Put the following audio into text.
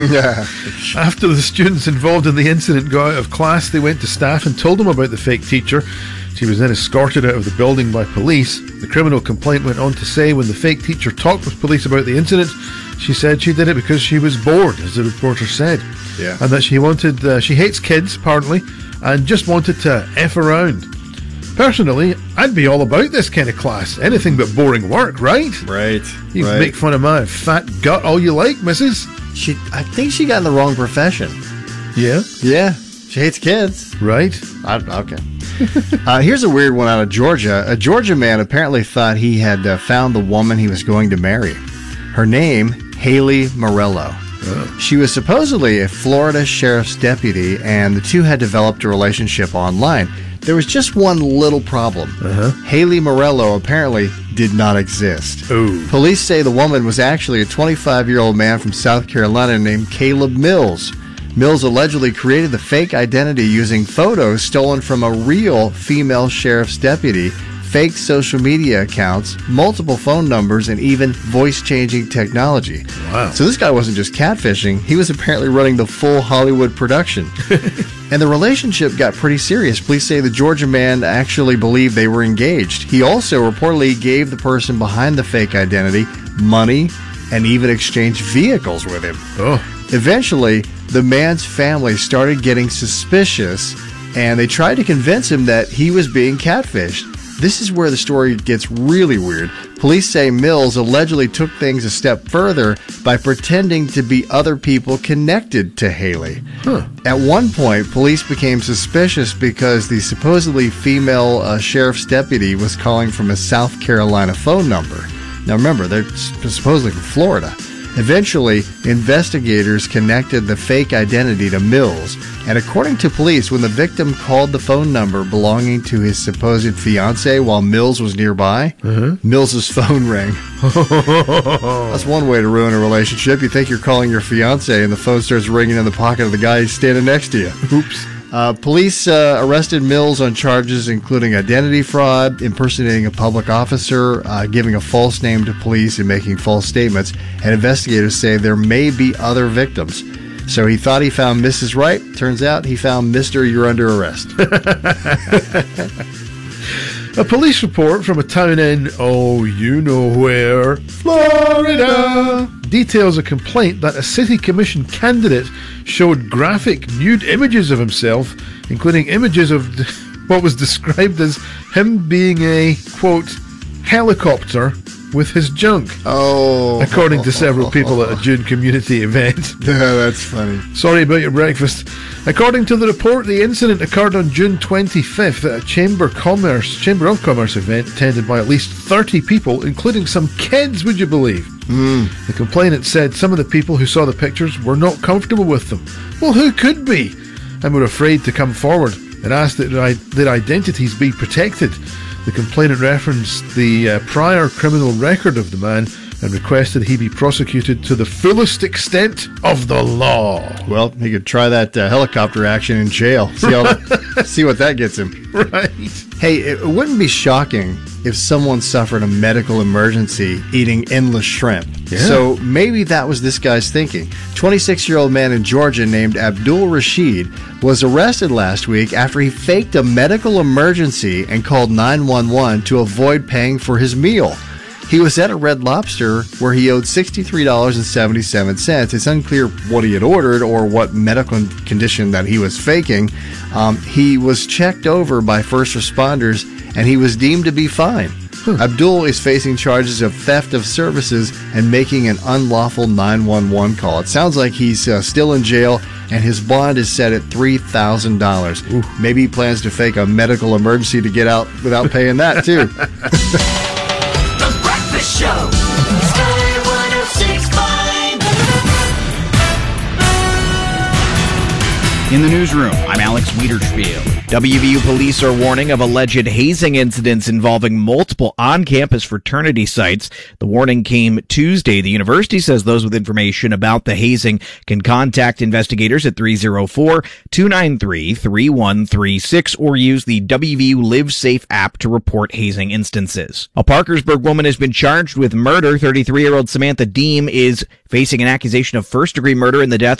Yeah. After the students involved in the incident got out of class, they went to staff and told them about the fake teacher. She was then escorted out of the building by police. The criminal complaint went on to say when the fake teacher talked with police about the incident, she said she did it because she was bored, as the reporter said. Yeah. And that she hates kids, apparently, and just wanted to F around. Personally, I'd be all about this kind of class. Anything but boring work, right? Right. You can make fun of my fat gut all you like, missus. I think she got in the wrong profession. Yeah? Yeah. She hates kids. Right. Okay. Here's a weird one out of Georgia. A Georgia man apparently thought he had found the woman he was going to marry. Her name, Haley Morello. Oh. She was supposedly a Florida sheriff's deputy, and the two had developed a relationship online. There was just one little problem. Haley Morello apparently did not exist. Oh. Police say the woman was actually a 25-year-old man from South Carolina named Caleb Mills. Mills allegedly created the fake identity using photos stolen from a real female sheriff's deputy, fake social media accounts, multiple phone numbers, and even voice-changing technology. Wow. So this guy wasn't just catfishing, he was apparently running the full Hollywood production. And the relationship got pretty serious. Police say the Georgia man actually believed they were engaged. He also reportedly gave the person behind the fake identity money and even exchanged vehicles with him. Oh. Eventually, the man's family started getting suspicious, and they tried to convince him that he was being catfished. This is where the story gets really weird. Police say Mills allegedly took things a step further by pretending to be other people connected to Haley. At one point, police became suspicious because the supposedly female sheriff's deputy was calling from a South Carolina phone number. Now remember, they're supposedly from Florida. Eventually, investigators connected the fake identity to Mills, and according to police, when the victim called the phone number belonging to his supposed fiancée while Mills was nearby, Mills's phone rang. That's one way to ruin a relationship. You think you're calling your fiancée, and the phone starts ringing in the pocket of the guy standing next to you. Oops. Police arrested Mills on charges including identity fraud, impersonating a public officer, giving a false name to police, and making false statements. And investigators say there may be other victims. So he thought he found Mrs. Right. Turns out he found Mr. You're under arrest. A police report from a town in, oh, you know where, Florida, details a complaint that a city commission candidate showed graphic nude images of himself, including images of what was described as him being a, quote, helicopter with his junk. Oh. According to several people at a June community event. Yeah, that's funny. Sorry about your breakfast. According to the report, the incident occurred on June 25th at a Chamber of Commerce event attended by at least 30 people, including some kids, would you believe? The complainant said some of the people who saw the pictures were not comfortable with them. Well, who could be? And were afraid to come forward and asked that their identities be protected. The complainant referenced the prior criminal record of the man and requested he be prosecuted to the fullest extent of the law. Well, he could try that helicopter action in jail. See what that gets him. Right. Hey, it wouldn't be shocking if someone suffered a medical emergency eating endless shrimp. Yeah. So maybe that was this guy's thinking. 26-year-old man in Georgia named Abdul Rashid was arrested last week after he faked a medical emergency and called 911 to avoid paying for his meal. He was at a Red Lobster where he owed $63.77. It's unclear what he had ordered or what medical condition that he was faking. He was checked over by first responders and he was deemed to be fine. Abdul is facing charges of theft of services and making an unlawful 911 call. It sounds like he's still in jail and his bond is set at $3,000. Maybe he plans to fake a medical emergency to get out without paying that too. Show. Sky 106.5. In the newsroom, I'm Alex Wiederspiel. WVU police are warning of alleged hazing incidents involving multiple on-campus fraternity sites. The warning came Tuesday. The university says those with information about the hazing can contact investigators at 304-293-3136 or use the WVU Live Safe app to report hazing instances. A Parkersburg woman has been charged with murder. 33-year-old Samantha Deem is facing an accusation of first-degree murder in the death